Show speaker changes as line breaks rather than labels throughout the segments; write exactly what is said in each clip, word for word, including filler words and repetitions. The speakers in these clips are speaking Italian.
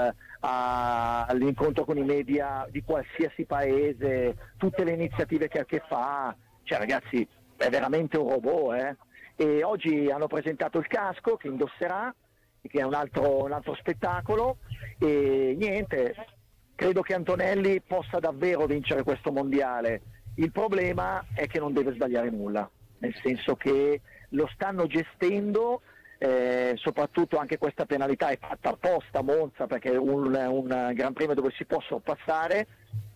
al, a, all'incontro con i media di qualsiasi paese, tutte le iniziative che, che fa, cioè ragazzi è veramente un robot, eh? E oggi hanno presentato il casco che indosserà, che è un altro, un altro spettacolo, e niente, credo che Antonelli possa davvero vincere questo mondiale. Il problema è che non deve sbagliare nulla, nel senso che lo stanno gestendo, eh, soprattutto anche questa penalità è fatta apposta a Monza perché è un, un Gran Premio dove si può sorpassare,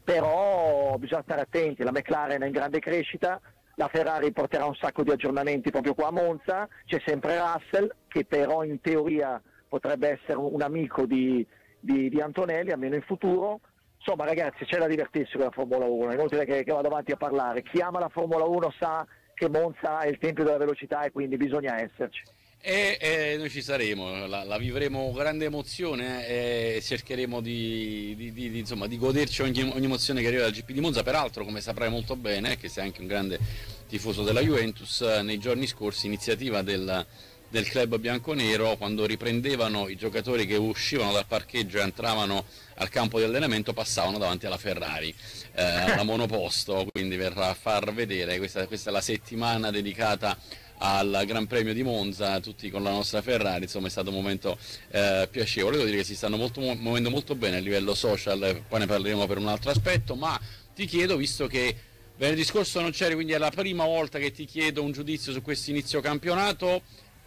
però bisogna stare attenti, la McLaren è in grande crescita, la Ferrari porterà un sacco di aggiornamenti proprio qua a Monza, c'è sempre Russell che però in teoria potrebbe essere un amico di, di, di Antonelli, almeno in futuro. Insomma ragazzi, c'è da divertirsi con la Formula uno, è inutile che, che vado avanti a parlare, chi ama la Formula uno sa che Monza è il tempio della velocità e quindi bisogna esserci.
E, e noi ci saremo, la, la vivremo con grande emozione eh, e cercheremo di, di, di, di, insomma, di goderci ogni, ogni emozione che arriva dal G P di Monza. Peraltro, come saprai molto bene, che sei anche un grande tifoso della Juventus, nei giorni scorsi iniziativa del, del club bianconero, quando riprendevano i giocatori che uscivano dal parcheggio e entravano al campo di allenamento, passavano davanti alla Ferrari, eh, alla monoposto, quindi per far vedere, questa, questa è la settimana dedicata al Gran Premio di Monza, tutti con la nostra Ferrari, insomma è stato un momento eh, piacevole. Devo dire che si stanno molto, muovendo molto bene a livello social, poi ne parleremo per un altro aspetto, ma ti chiedo, visto che venerdì scorso non c'eri, quindi è la prima volta che ti chiedo un giudizio su questo inizio campionato,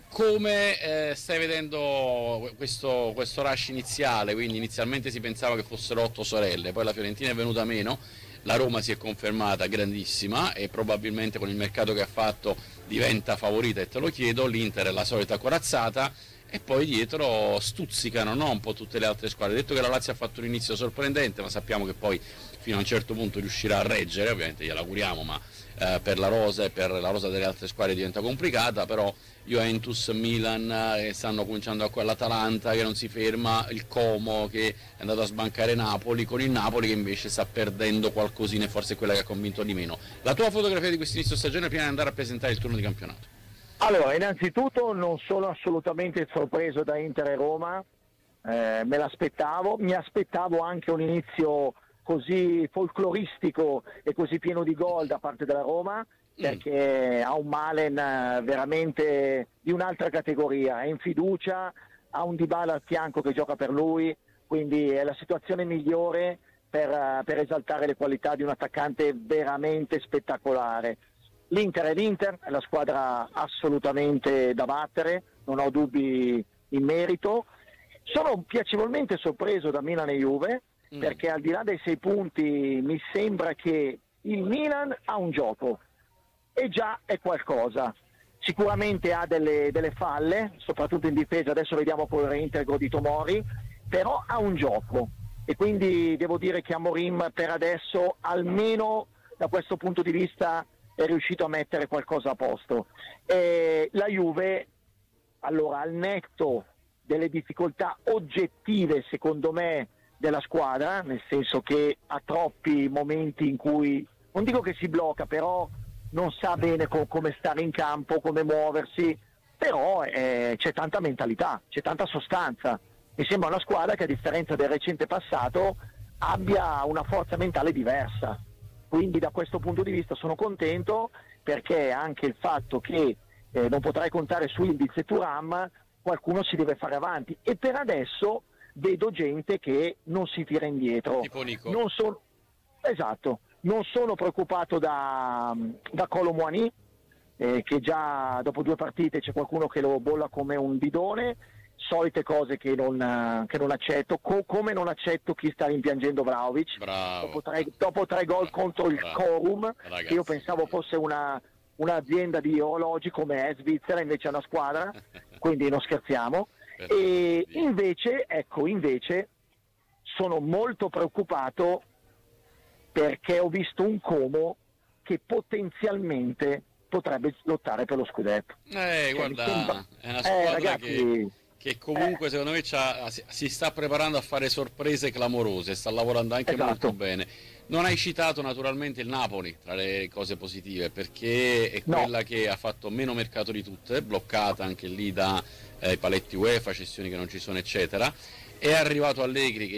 come eh, stai vedendo questo, questo rush iniziale? Quindi inizialmente si pensava che fossero otto sorelle, poi la Fiorentina è venuta meno, la Roma si è confermata grandissima e probabilmente con il mercato che ha fatto diventa favorita, e te lo chiedo, l'Inter è la solita corazzata e poi dietro stuzzicano, no? Un po' tutte le altre squadre. Detto che la Lazio ha fatto un inizio sorprendente, ma sappiamo che poi fino a un certo punto riuscirà a reggere, ovviamente glielo auguriamo, ma eh, per la rosa e per la rosa delle altre squadre diventa complicata, però Juventus, Milan eh, stanno cominciando a l'Atalanta che non si ferma, il Como che è andato a sbancare Napoli, con il Napoli che invece sta perdendo qualcosina e forse è quella che ha convinto di meno. La tua fotografia di questo inizio stagione prima di andare a presentare il turno di campionato?
Allora, innanzitutto non sono assolutamente sorpreso da Inter e Roma, eh, me l'aspettavo, mi aspettavo anche un inizio così folcloristico e così pieno di gol da parte della Roma, perché ha un Malen veramente di un'altra categoria, è in fiducia, ha un Dybala al fianco che gioca per lui, quindi è la situazione migliore per, per esaltare le qualità di un attaccante veramente spettacolare. L'Inter è l'Inter, è la squadra assolutamente da battere, non ho dubbi in merito. Sono piacevolmente sorpreso da Milan e Juve, mm. perché al di là dei sei punti mi sembra che il Milan ha un gioco, e già è qualcosa. Sicuramente ha delle, delle falle, soprattutto in difesa, adesso vediamo con il reintegro di Tomori, però ha un gioco e quindi devo dire che Amorim per adesso, almeno da questo punto di vista, è riuscito a mettere qualcosa a posto. E la Juve, allora, al netto delle difficoltà oggettive secondo me della squadra, nel senso che ha troppi momenti in cui, non dico che si blocca, però non sa bene co- come stare in campo, come muoversi, però eh, c'è tanta mentalità, c'è tanta sostanza. Mi sembra una squadra che, a differenza del recente passato, abbia una forza mentale diversa. Quindi da questo punto di vista sono contento, perché anche il fatto che eh, non potrai contare su Ildiz e Thuram, qualcuno si deve fare avanti, e per adesso vedo gente che non si tira indietro.
Tipo Nico.
Non so... Esatto. Non sono preoccupato da, da Kolo Muani, eh, che già dopo due partite c'è qualcuno che lo bolla come un bidone, solite cose che non, che non accetto, Co- come non accetto chi sta rimpiangendo Vlahovic.
Bravo.
Dopo tre, dopo tre gol contro il
Bravo.
Corum,
Ragazzi,
che io pensavo fosse una, un'azienda di orologi come è Svizzera, invece è una squadra, quindi non scherziamo. E invece, ecco, invece sono molto preoccupato perché ho visto un Como che potenzialmente potrebbe lottare per lo scudetto.
Eh,
cioè,
guarda,
sembra...
è una squadra
eh, ragazzi...
che, che comunque
eh.
secondo me c'ha, si sta preparando a fare sorprese clamorose, sta lavorando anche
Esatto.
molto bene. Non hai citato naturalmente il Napoli tra le cose positive, perché è quella
no.
che ha fatto meno mercato di tutte, bloccata anche lì da eh, paletti UEFA, cessioni che non ci sono eccetera, è arrivato Allegri che